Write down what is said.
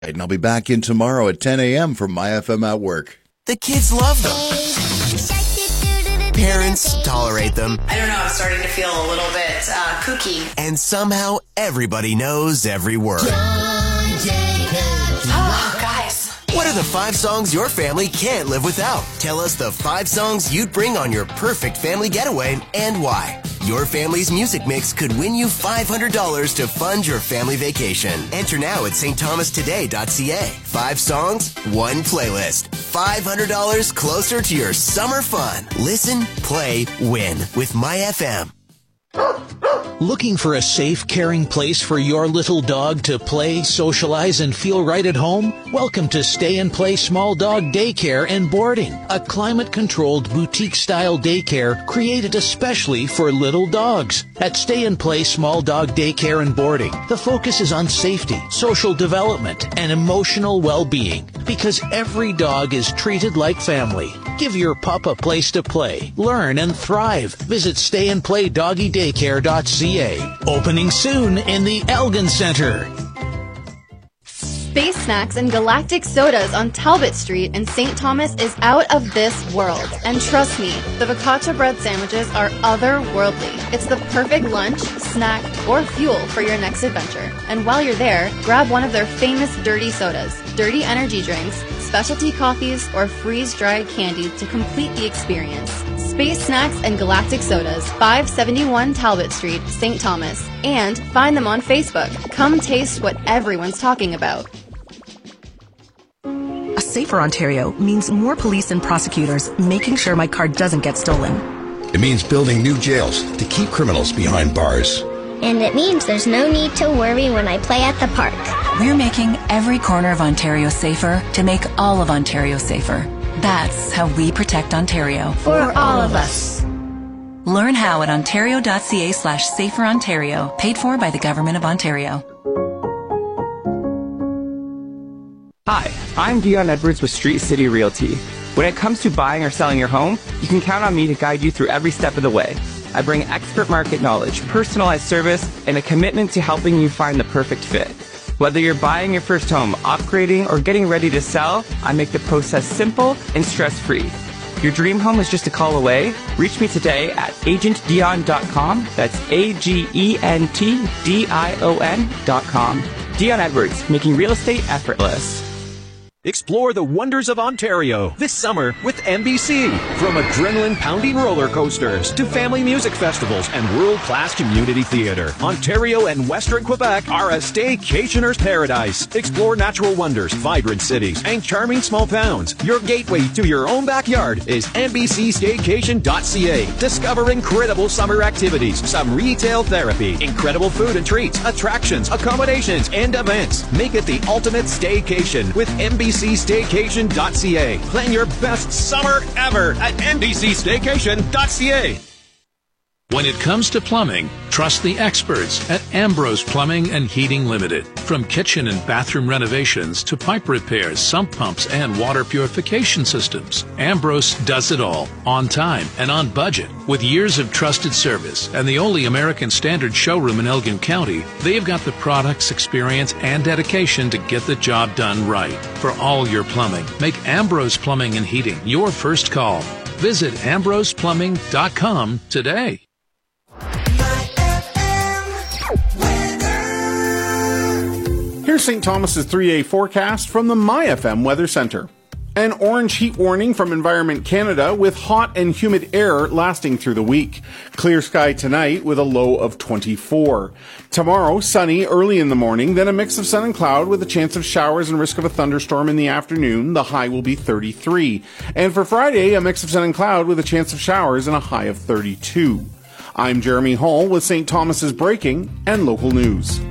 And I'll be back in tomorrow at 10 a.m. for My FM at Work. The kids love them. Parents tolerate them. I don't know, I'm starting to feel a little bit kooky. And somehow everybody knows every word. Oh, guys. What are the 5 songs your family can't live without? Tell us the 5 songs you'd bring on your perfect family getaway and why. Your family's music mix could win you $500 to fund your family vacation. Enter now at stthomastoday.ca. 5 songs, 1 playlist. $500 closer to your summer fun. Listen, play, win with MyFM. Looking for a safe, caring place for your little dog to play, socialize, and feel right at home? Welcome to Stay and Play Small Dog Daycare and Boarding, a climate-controlled, boutique-style daycare created especially for little dogs. At Stay and Play Small Dog Daycare and Boarding, the focus is on safety, social development, and emotional well-being, because every dog is treated like family. Give your pup a place to play, learn, and thrive. Visit stayandplaydoggyDaycare.ca. Opening soon in the Elgin Center. Space Snacks and Galactic Sodas on Talbot Street in St. Thomas is out of this world. And trust me, the focaccia bread sandwiches are otherworldly. It's the perfect lunch, snack, or fuel for your next adventure. And while you're there, grab one of their famous dirty sodas, dirty energy drinks, specialty coffees, or freeze-dried candy to complete the experience. Space Snacks and Galactic Sodas, 571 Talbot Street, St. Thomas. And find them on Facebook. Come taste what everyone's talking about. A safer Ontario means more police and prosecutors making sure my car doesn't get stolen. It means building new jails to keep criminals behind bars. And it means there's no need to worry when I play at the park. We're making every corner of Ontario safer to make all of Ontario safer. That's how we protect Ontario. For all of us. Learn how at ontario.ca/saferontario, paid for by the Government of Ontario. Hi, I'm Dion Edwards with Street City Realty. When it comes to buying or selling your home, you can count on me to guide you through every step of the way. I bring expert market knowledge, personalized service, and a commitment to helping you find the perfect fit. Whether you're buying your first home, upgrading, or getting ready to sell, I make the process simple and stress-free. Your dream home is just a call away. Reach me today at agentdion.com. That's AGENTDION.com. Dion Edwards, making real estate effortless. Explore the wonders of Ontario this summer with MBC. From adrenaline-pounding roller coasters to family music festivals and world-class community theater, Ontario and Western Quebec are a staycationer's paradise. Explore natural wonders, vibrant cities, and charming small towns. Your gateway to your own backyard is NBCStaycation.ca. Discover incredible summer activities, some retail therapy, incredible food and treats, attractions, accommodations, and events. Make it the ultimate staycation with NBCStaycation.ca. Plan your best summer ever at NBCStaycation.ca. When it comes to plumbing, trust the experts at Ambrose Plumbing and Heating Limited. From kitchen and bathroom renovations to pipe repairs, sump pumps, and water purification systems, Ambrose does it all, on time and on budget. With years of trusted service and the only American Standard showroom in Elgin County, they've got the products, experience, and dedication to get the job done right. For all your plumbing, make Ambrose Plumbing and Heating your first call. Visit ambroseplumbing.com today. Here's St. Thomas's 3-day forecast from the MyFM Weather Center. An orange heat warning from Environment Canada with hot and humid air lasting through the week. Clear sky tonight with a low of 24. Tomorrow, sunny early in the morning, then a mix of sun and cloud with a chance of showers and risk of a thunderstorm in the afternoon. The high will be 33. And for Friday, a mix of sun and cloud with a chance of showers and a high of 32. I'm Jeremy Hall with St. Thomas's breaking and local news.